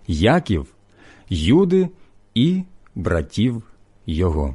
Яків, Юди і братів його.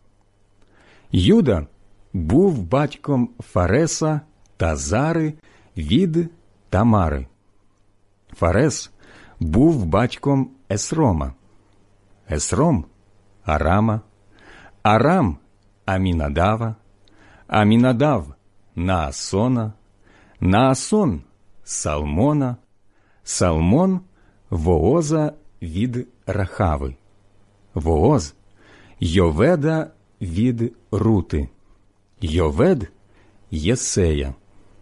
Юда був батьком Фареса та Зари від Тамари. Фарес був батьком Есрома. Есром – Арама, Арам – Амінадава, Амінадав – Наасона, Наасон – Салмона, Салмон – Вооза від Рахави, Вооз – Йоведа від Рути, Йовед – Єсея.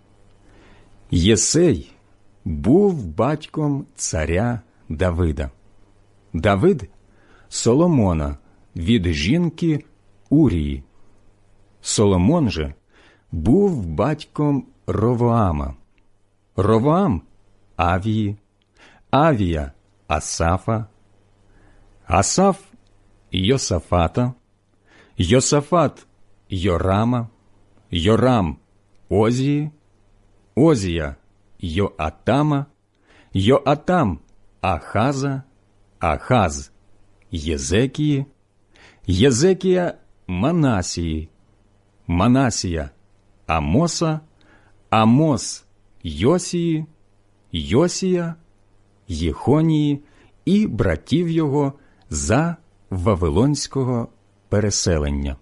Єсей був батьком царя Давида. Давид – Соломона від жінки Урії. Соломон же був батьком Ровоама. Ровоам – Авії, Авія – Асафа, Асаф – Йосафата, Йосафат – Йорама, Йорам – Озії, Озія – Йоатама, Йоатам – Ахаза, Ахаз – Єзекії, Єзекія – Манасії, Манасія – Амоса, Амос – Йосії, Йосія – Єхонії і братів його за Вавилонського переселення.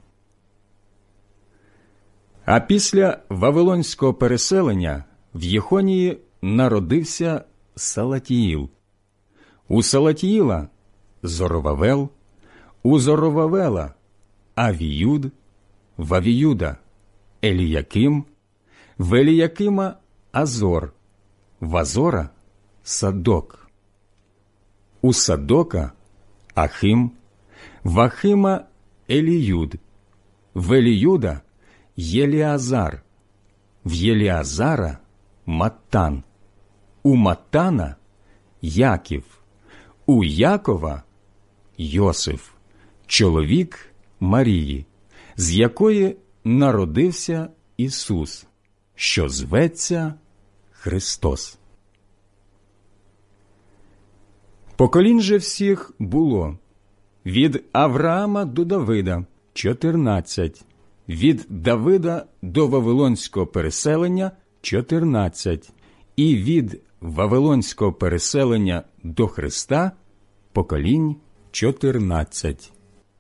А після Вавилонського переселення в Єхонії народився Салатіїл. У Салатіїла – Зоровавел, у Зоровавела – Авіюд, в Авіюда – Еліяким, в Еліякима – Азор, в Азора – Садок, у Садока – Ахим, в Ахима – Еліюд, в Еліюда – Єліазар, в Єліазара – Маттан, у Маттана – Яків, у Якова – Йосиф, чоловік Марії, з якої народився Ісус, що зветься Христос. Поколінь же всіх було: від Авраама до Давида – 14, від Давида до Вавилонського переселення – 14, і від Вавилонського переселення до Христа – поколінь 14.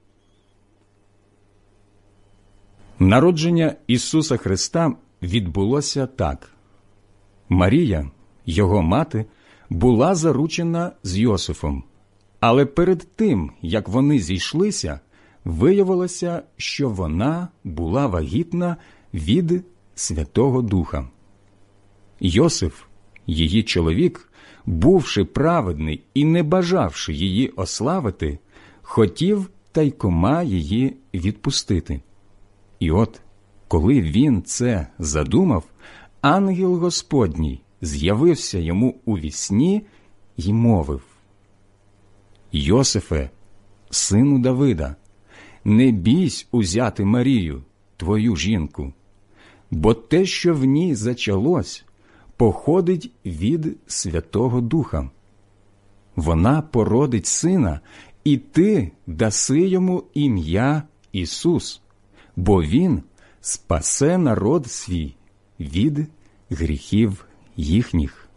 Народження Ісуса Христа відбулося так. Марія, його мати, була заручена з Йосифом, але перед тим, як вони зійшлися, виявилося, що вона була вагітна від Святого Духа. Йосиф, її чоловік, бувши праведний і не бажавши її ославити, хотів тайкома її відпустити. І от, коли він це задумав, ангел Господній з'явився йому у вісні й мовив: «Йосифе, сину Давида, не бійсь узяти Марію, твою жінку, бо те, що в ній зачалось, походить від Святого Духа. Вона породить сина, і ти даси йому ім'я Ісус, бо він спасе народ свій від гріхів їхніх».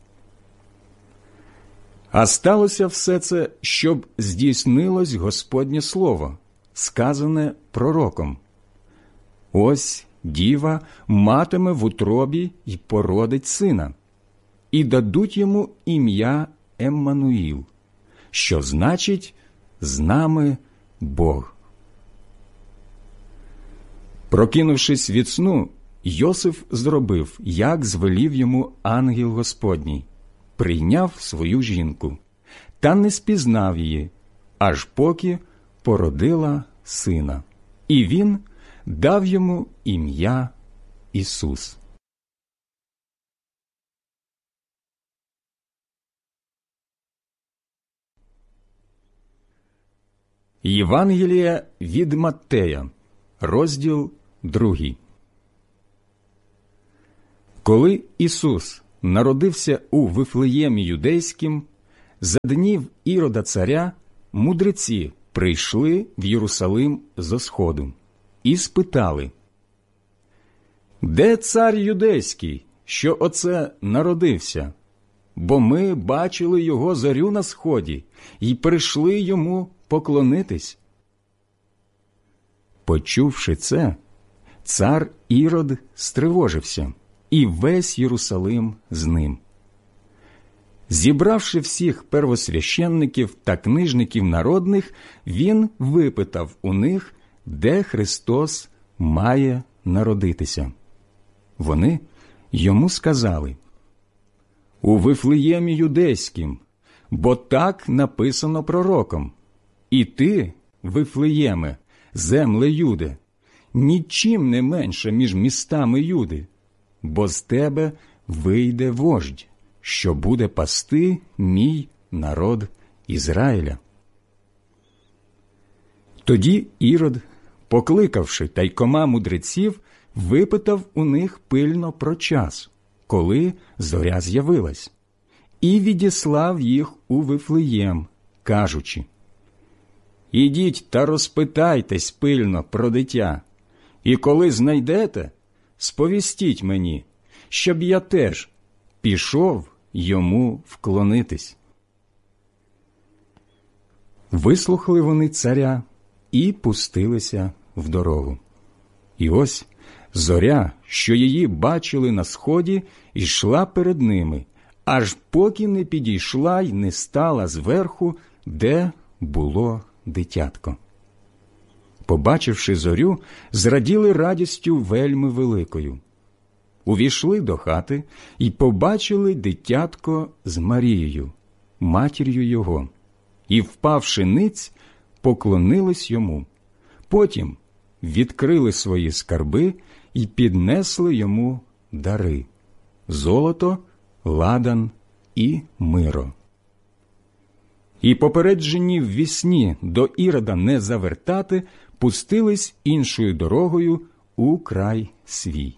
А сталося все це, щоб здійснилось Господнє слово, сказане пророком: «Ось діва матиме в утробі й породить сина, і дадуть йому ім'я Еммануїл, що значить «з нами Бог». Прокинувшись від сну, Йосиф зробив, як звелів йому ангел Господній, прийняв свою жінку, та не спізнав її, аж поки породила сина, і він дав йому ім'я Ісус. Євангелія від Маттея, розділ 2. Коли Ісус народився у Вифлеємі Юдейськім, за днів Ірода царя мудреці прийшли в Єрусалим зо сходу і спитали: «Де цар юдейський, що оце народився? Бо ми бачили його зорю на сході і прийшли йому поклонитись». Почувши це, цар Ірод стривожився, і весь Єрусалим з ним. Зібравши всіх первосвященників та книжників народних, він випитав у них, де Христос має народитися. Вони йому сказали: «У Вифлеємі юдейськім, бо так написано пророком. І ти, Вифлеєме, земле Юде, нічим не менше між містами Юди, бо з тебе вийде вождь, що буде пасти мій народ Ізраїля». Тоді Ірод, покликавши тайкома мудреців, випитав у них пильно про час, коли зоря з'явилась, і відіслав їх у Вифлеєм, кажучи: «Ідіть та розпитайтесь пильно про дитя, і коли знайдете, сповістіть мені, щоб я теж пішов йому вклонитись». Вислухали вони царя і пустилися в дорогу. І ось зоря, що її бачили на сході, йшла перед ними, аж поки не підійшла й не стала зверху, де було дитятко. Побачивши зорю, зраділи радістю вельми великою. Увійшли до хати і побачили дитятко з Марією, матір'ю його, і, впавши ниць, поклонились йому. Потім відкрили свої скарби і піднесли йому дари – золото, ладан і миро. І, попереджені ввісні до Ірода не завертати, пустились іншою дорогою у край свій.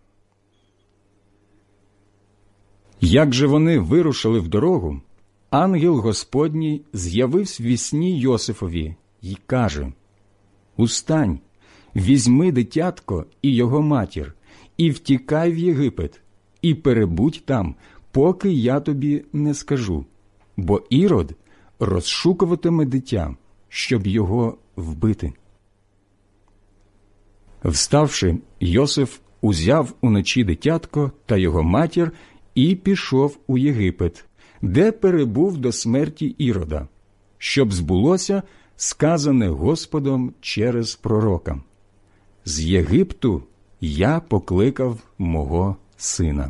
Як же вони вирушили в дорогу, ангел Господній з'явився ввісні Йосифові й каже: «Устань, візьми дитятко і його матір, і втікай в Єгипет, і перебудь там, поки я тобі не скажу, бо Ірод розшукуватиме дитя, щоб його вбити». Вставши, Йосиф узяв уночі дитятко та його матір і пішов у Єгипет, де перебув до смерті Ірода, щоб збулося сказане Господом через пророка: «З Єгипту я покликав мого сина».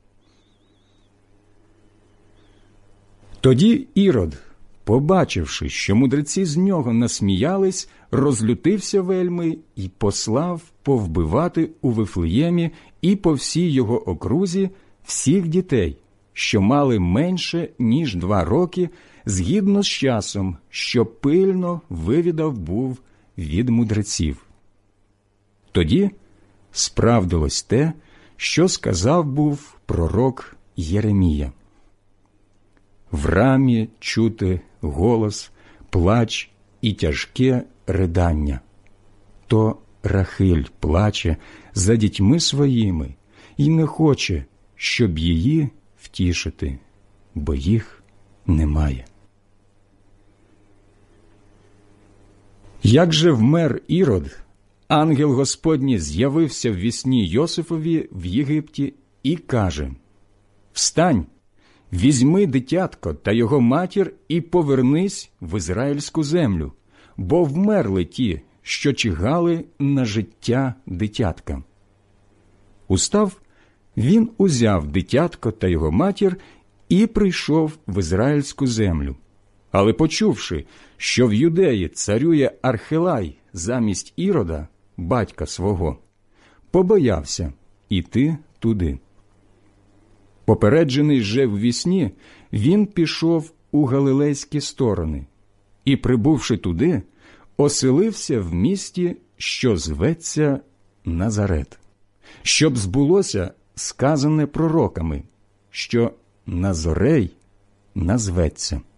Тоді Ірод, побачивши, що мудреці з нього насміялись, розлютився вельми і послав повбивати у Вифлеємі і по всій його окрузі всіх дітей, що мали менше, ніж 2 роки, згідно з часом, що пильно вивідав був від мудреців. Тоді справдилось те, що сказав був пророк Єремія: «В рамі чути голос, плач і тяжке ридання. То Рахиль плаче за дітьми своїми і не хоче, щоб її втішити, бо їх немає». Як же вмер Ірод, ангел Господній з'явився ввісні Йосифові в Єгипті і каже: «Встань, візьми дитятко та його матір і повернись в ізраїльську землю, бо вмерли ті, що чигали на життя дитятка». Устав, він узяв дитятко та його матір і прийшов в ізраїльську землю. Але почувши, що в Юдеї царює Архелай замість Ірода, батька свого, побоявся іти туди. Попереджений же ввісні, він пішов у галилейські сторони і, прибувши туди, оселився в місті, що зветься Назарет, щоб збулося сказане пророками, що Назорей назветься.